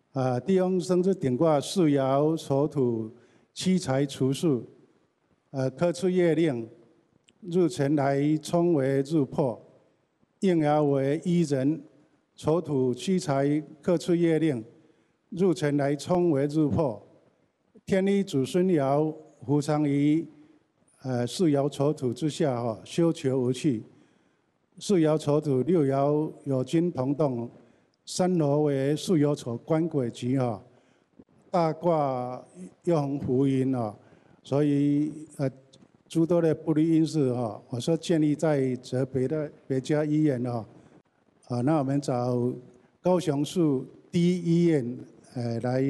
地方生之顶卦巳爻丑土七财除数，科出月令入辰来冲为入破，应爻为一人，丑土七财克出月令入辰来冲为入破，天理祖孙爻伏藏于巳爻丑土之下，修求无去。巳爻丑土六爻有金同动。三罗为巳酉丑官鬼局大卦又逢福音所以诸多的不利因素我说建立在泽别家医院那我们找高雄市第一医院来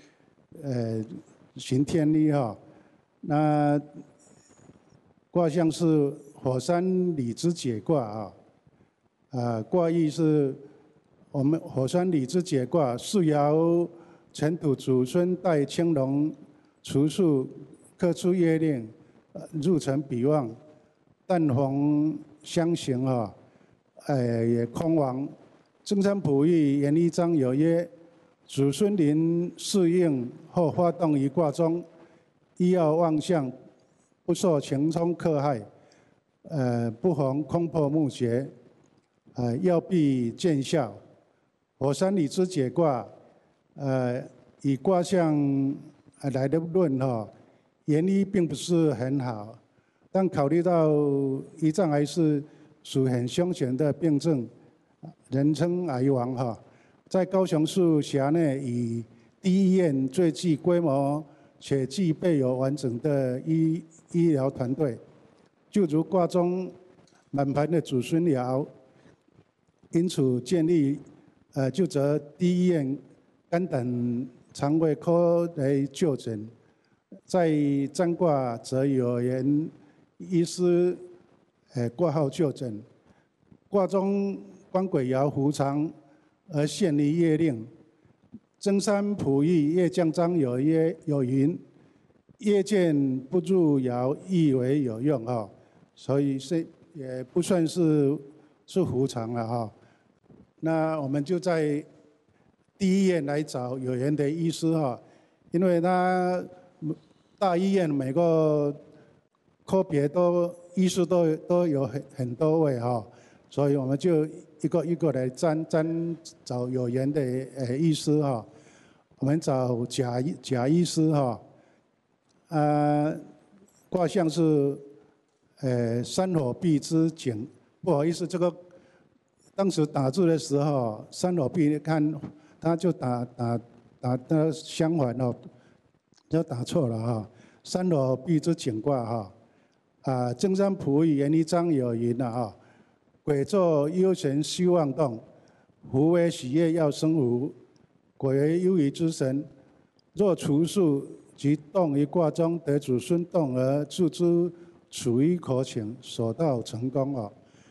行天理那卦象是火山里之解卦卦意是。我们火山里之解卦，巳爻辰土祖孙带青龙，除数克出月令，入辰比旺，但逢相刑也空亡。正山卜筮言一章有曰：祖孙临适应后发动于卦中，一要望相，不受情冲克害，不逢空破木劫，要必见效。火山里之解卦，以卦象来的论原理并不是很好，但考虑到胰脏癌是属很凶险的病症，人称癌王在高雄市辖内以第一医院最具规模且具备有完整的医疗团队，就如卦中满盘的祖孙爻，因此建立。就责第一医院肝胆肠胃科来就诊，在占卦则有缘医师挂号就诊。卦中官鬼爻伏藏而现于月令，曾山卜筮月将章有云：夜见不入爻，亦为有用所以也不算是伏藏了那我们就在第一医院来找有缘的医师因为他大医院每个科别医师都有很多位所以我们就一个一个来找有缘的医师我们找贾医师卦象是山火荸之景，不好意思这个。当时打字的时候，山火荸看他就打的相反就打错了山火荸之景卦正山卜筮言一章有云鬼作幽神须妄动，福为喜悦要生福。鬼为忧郁之神，若除数即动于卦中，得祖孙动而助之处于可请，所到成功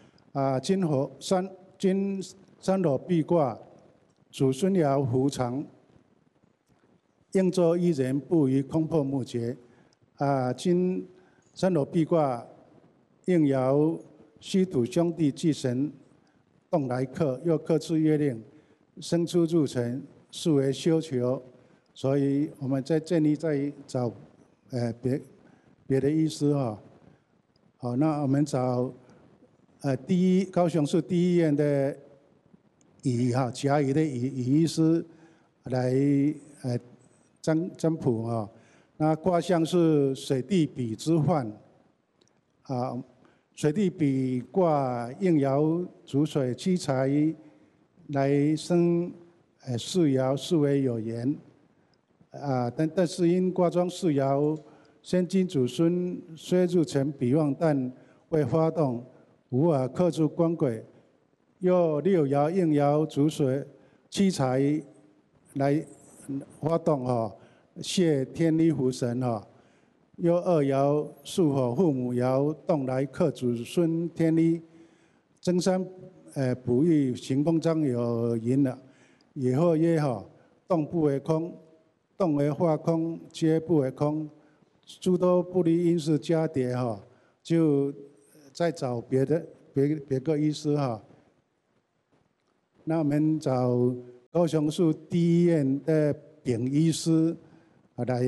今山火荸卦，祖孙爻伏藏，应作一人，不于空破木劫。今山火荸卦，应爻戌土兄弟忌神动来克，又克出月令，生出入辰，是为修求。所以我们在这里再找别的医师那我们找。高雄市第一医院的甲乙的乙医师来占卜那卦象是水地比之患水地比卦应爻主水七财来生巳爻，是为有缘但是因卦中巳爻先金祖孙虽入辰比旺，但未发动。无法克住官鬼，又六爻应爻主水七财来发动谢天理福神又二爻巳火父母爻动来克祖孙天理。曾山卜筮行风章有云了，以后曰动不为空，动为化空，皆不为空。诸多不利因素加叠就。再找别个医师那我们找高雄市第一医院的丙医师来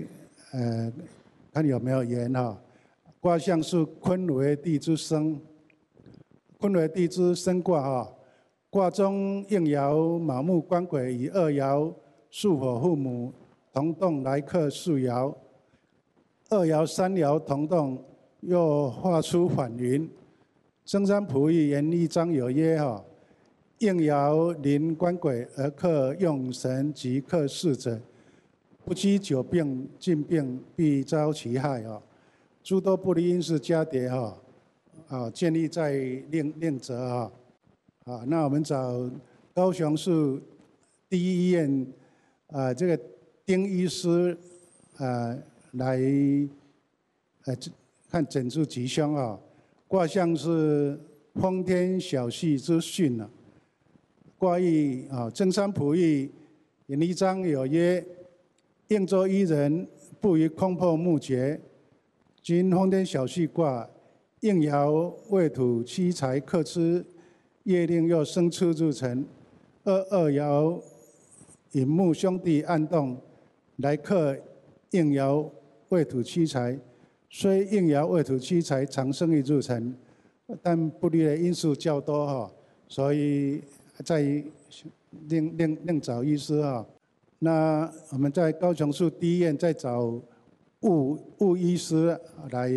看有没有缘哈。卦象是坤为地之生，坤为地之生卦哈。卦中应爻卯木官鬼与二爻巳火父母同动来克巳爻，二爻三爻同动，又画出反云。曾山卜义言一章有曰哈。应爻临官鬼而克用神及克事者，不积久病尽病，必遭其害啊！诸多不利因素加叠建立在令则啊。那我们找高雄市第一医院这个丁医师来看诊治吉凶啊。卦象是风天小气之巽啊。卦意曾山卜义引一章有曰：应周一人，不于空破木绝。今风天小气卦，应爻未土七财克之，月令又生出入辰。二爻引木兄弟暗动，来克应爻未土七财。虽应爻未土七财常生于入辰，但不利的因素较多所以在另找医师那我们在高雄市第一医院再找吴医师来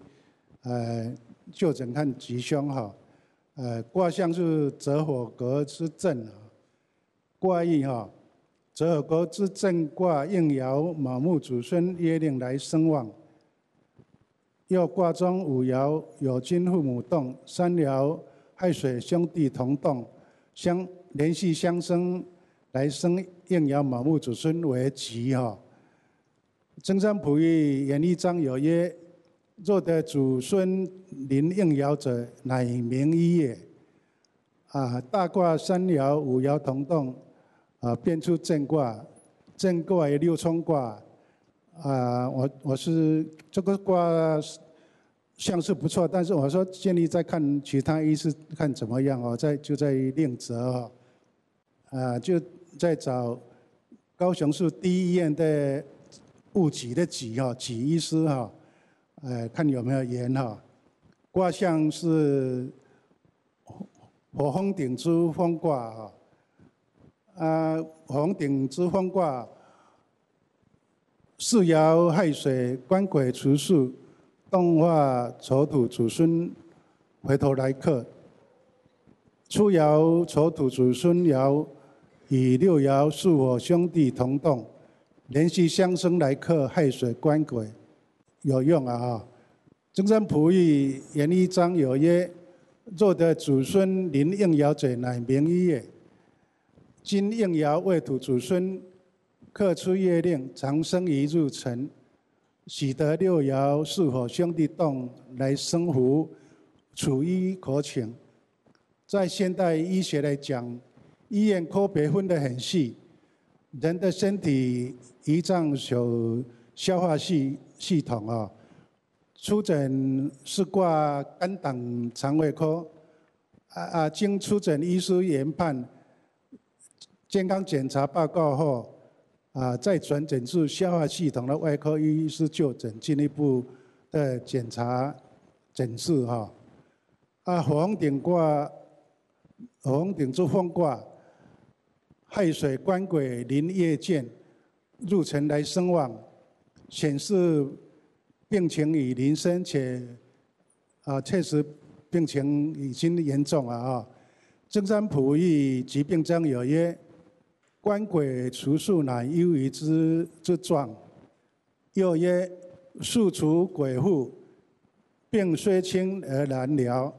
就诊看吉凶卦象是泽火革之震卦意泽火革之震卦应爻卯木祖孙约令来生旺。又卦中五爻有金父母动，三爻亥水兄弟同动，连续相生来生应爻卯木祖孙为吉曾山卜义言一章有曰：若得祖孙临应爻者，乃名医也。大卦三爻五爻同动变出震卦，震卦为六冲卦。我是这个卦象是不错，但是我说建议再看其他医师看怎么样就在令则就在找高雄市第一医院的戊己的己医师看有没有缘卦象是火风鼎之风卦火风鼎之风卦。四爻亥水官鬼除宿，动化丑土祖孙回头来克。初爻丑土祖孙爻与六爻巳火兄弟同动，连续相生来克亥水官鬼，有用曾山卜义言一章有曰：若得祖孙临应爻者，乃名医也。今应爻未土祖孙。克出月令，常生于入辰，喜得六爻巳火兄弟动来生福，处医可请。在现代医学来讲，医院科别分得很细，人的身体胰脏有消化系统初诊是挂肝胆肠胃科经初诊医师研判，健康检查报告后。再转诊至消化系统的外科医师就诊，进一步的检查诊治火风鼎卦，火风鼎之风卦，亥水官鬼临夜见，入辰来生旺，显示病情已临身，且确实病情已经严重了曾山卜义疾病章有曰：官鬼除宿，乃忧于之状。又曰：宿除鬼妇，病虽轻而难疗。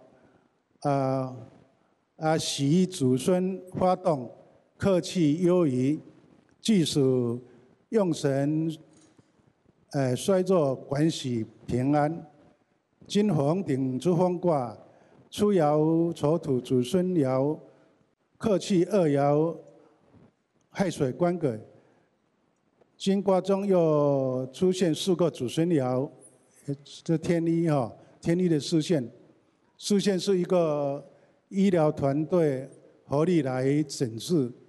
喜祖孙发动，克气忧疑，既属用神衰弱，管喜平安。今火风鼎之风卦，初爻丑土祖孙爻，克气二爻。亥水官鬼，今卦中又出现4个祖孙爻，这天医天医的视线是一个医疗团队合力来诊治